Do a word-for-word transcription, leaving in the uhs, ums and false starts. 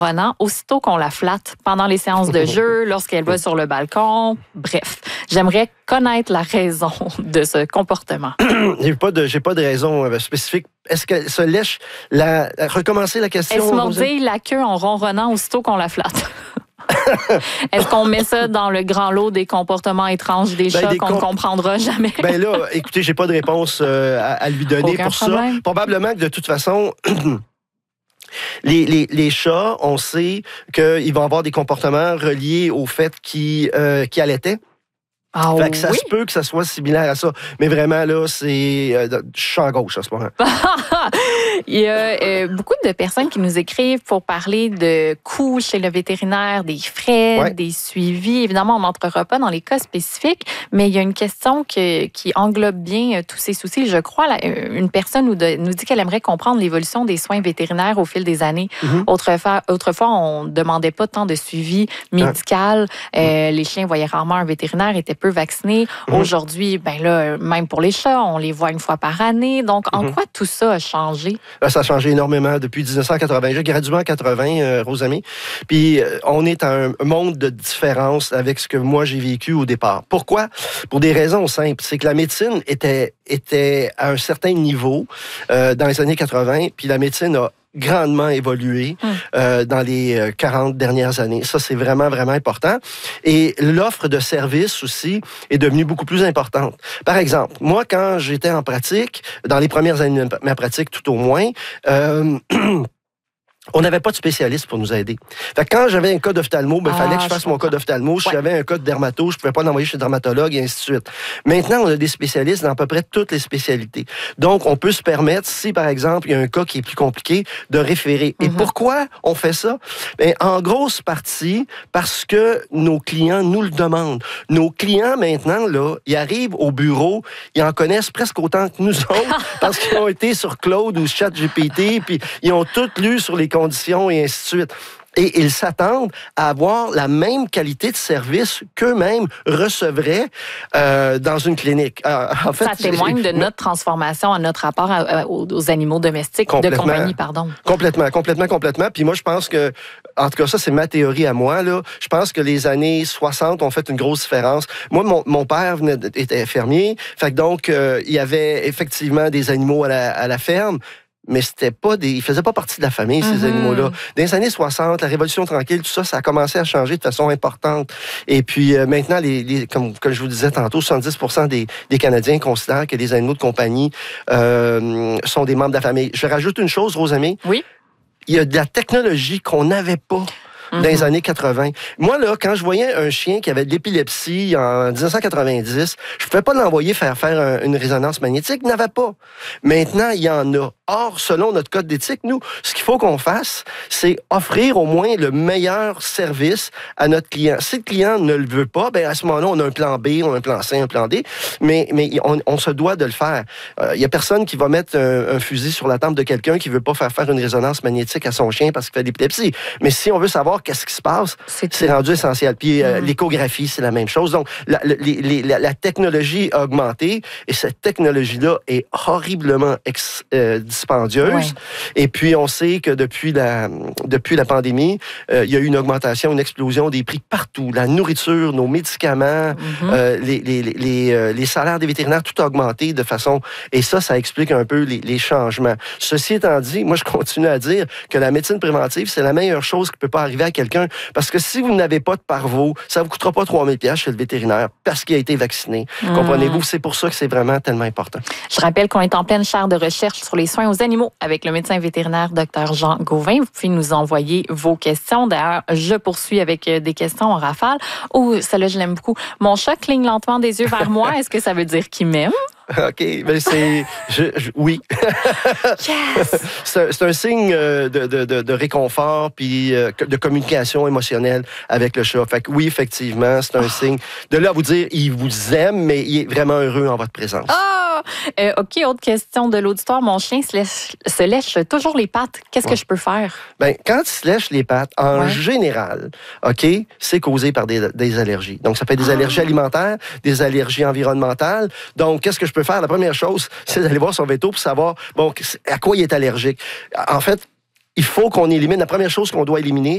Renan, aussitôt qu'on la flatte pendant les séances de jeu, lorsqu'elle va sur le balcon. Bref, j'aimerais connaître la raison de ce comportement. J'ai pas de, j'ai pas de raison euh, spécifique. Est-ce qu'elle se lèche la... Recommencer la question? Elle se mordille la queue en ronronnant aussitôt qu'on la flatte. Est-ce qu'on met ça dans le grand lot des comportements étranges des chats ben, qu'on ne comp... comprendra jamais? Ben là, écoutez, j'ai pas de réponse euh, à, à lui donner Aucun pour problème. ça. Probablement que de toute façon... Les, les, les chats, on sait qu'ils vont avoir des comportements reliés au fait qu'ils euh, qu'ils allaitaient. Ah, fait que ça oui? se peut que ça soit similaire à ça. Mais vraiment, là, c'est euh, champ gauche à ce moment. Il y a euh, beaucoup de personnes qui nous écrivent pour parler de coûts chez le vétérinaire, des frais, ouais. des suivis. Évidemment, on n'entrera pas dans les cas spécifiques, mais il y a une question que, qui englobe bien euh, tous ces soucis. Je crois, là, une personne nous, de, nous dit qu'elle aimerait comprendre l'évolution des soins vétérinaires au fil des années. Mm-hmm. Autrefois, autrefois, on ne demandait pas tant de suivi médical. Ah. Euh, les chiens voyaient rarement un vétérinaire, étaient peu vaccinés. Mm-hmm. Aujourd'hui, ben là, même pour les chats, on les voit une fois par année. Donc, en mm-hmm. quoi tout ça a changé? Là, ça a changé énormément depuis dix-neuf cent quatre-vingts. J'ai gradué en quatre-vingts, euh, Rosamie. Puis, euh, on est à un monde de différence avec ce que moi, j'ai vécu au départ. Pourquoi? Pour des raisons simples. C'est que la médecine était, était à un certain niveau euh, dans les années quatre-vingts, puis la médecine a grandement évolué hum. euh, dans les quarante dernières années. Ça, c'est vraiment, vraiment important. Et l'offre de services aussi est devenue beaucoup plus importante. Par exemple, moi, quand j'étais en pratique, dans les premières années de ma pratique tout au moins, euh, on n'avait pas de spécialiste pour nous aider. Fait que quand j'avais un cas d'ophtalmo, il ben, ah, fallait que je fasse je mon cas d'ophtalmo. Si ouais. j'avais un cas de dermato, je ne pouvais pas l'envoyer chez le dermatologue et ainsi de suite. Maintenant, on a des spécialistes dans à peu près toutes les spécialités. Donc, on peut se permettre, si par exemple, il y a un cas qui est plus compliqué, de référer. Mm-hmm. Et pourquoi on fait ça? Ben, en grosse partie, parce que nos clients nous le demandent. Nos clients, maintenant, là, ils arrivent au bureau, ils en connaissent presque autant que nous autres, parce qu'ils ont été sur Claude ou ChatGPT, puis ils ont tout lu sur les conditions et ainsi de suite. Et ils s'attendent à avoir la même qualité de service qu'eux-mêmes recevraient euh, dans une clinique. Euh, en fait, ça témoigne de notre transformation à notre rapport à, à, aux animaux domestiques de compagnie, pardon. Complètement, complètement, complètement. Puis moi, je pense que, en tout cas, ça, c'est ma théorie à moi, là. Je pense que les années soixante ont fait une grosse différence. Moi, mon, mon père venait, était fermier. Fait que donc, euh, il y avait effectivement des animaux à la, à la ferme. Mais c'était pas des, ils faisaient pas partie de la famille, ces mm-hmm. animaux-là. Dans les années soixante, la Révolution tranquille, tout ça, ça a commencé à changer de façon importante. Et puis euh, maintenant, les, les, comme, comme je vous disais tantôt, soixante-dix pour cent des, des Canadiens considèrent que les animaux de compagnie euh, sont des membres de la famille. Je rajoute une chose, Rosamie. Oui. Il y a de la technologie qu'on n'avait pas dans les années quatre-vingts. Moi, là, quand je voyais un chien qui avait de l'épilepsie en dix-neuf cent quatre-vingt-dix, je ne pouvais pas l'envoyer faire faire un, une résonance magnétique. Il n'y en avait pas. Maintenant, il y en a. Or, selon notre code d'éthique, nous, ce qu'il faut qu'on fasse, c'est offrir au moins le meilleur service à notre client. Si le client ne le veut pas, ben à ce moment-là, on a un plan B, on a un plan C, un plan D, mais, mais on, on se doit de le faire. Il euh, n'y a personne qui va mettre un, un fusil sur la tempe de quelqu'un qui ne veut pas faire faire une résonance magnétique à son chien parce qu'il fait de l'épilepsie. Mais si on veut savoir qu'est-ce qui se passe, c'est, c'est rendu essentiel. Puis euh, mmh. l'échographie, c'est la même chose. Donc, la, la, la, la technologie a augmenté et cette technologie-là est horriblement ex, euh, dispendieuse. Ouais. Et puis, on sait que depuis la, depuis la pandémie, euh, il y a eu une augmentation, une explosion des prix partout. La nourriture, nos médicaments, mmh. euh, les, les, les, les, les salaires des vétérinaires, tout a augmenté de façon... Et ça, ça explique un peu les, les changements. Ceci étant dit, moi, je continue à dire que la médecine préventive, c'est la meilleure chose qui peut pas arriver à quelqu'un. Parce que si vous n'avez pas de parvo, ça vous coûtera pas trois mille dollars chez le vétérinaire parce qu'il a été vacciné. Mmh. Comprenez-vous? C'est pour ça que c'est vraiment tellement important. Je rappelle qu'on est en pleine chaire de recherche sur les soins aux animaux avec le médecin vétérinaire Dr Jean Gauvin. Vous pouvez nous envoyer vos questions. D'ailleurs, je poursuis avec des questions en rafale. Oh, celle-là, je l'aime beaucoup. Mon chat cligne lentement des yeux vers moi. Est-ce que ça veut dire qu'il m'aime? OK, mais c'est... Je, je, oui. Yes! c'est, c'est un signe de, de, de, de réconfort puis de communication émotionnelle avec le chat. Fait que oui, effectivement, c'est un oh. signe de là à vous dire, il vous aime, mais il est vraiment heureux en votre présence. Oh! Euh, OK, autre question de l'auditoire. Mon chien se lèche, se lèche toujours les pattes. Qu'est-ce ouais. que je peux faire? Bien, quand il se lèche les pattes, en ouais. général, OK, c'est causé par des, des allergies. Donc, ça peut être des ah. allergies alimentaires, des allergies environnementales. Donc, qu'est-ce que je peux faire? La première chose, c'est d'aller voir son véto pour savoir bon, à quoi il est allergique. En fait, il faut qu'on élimine. La première chose qu'on doit éliminer,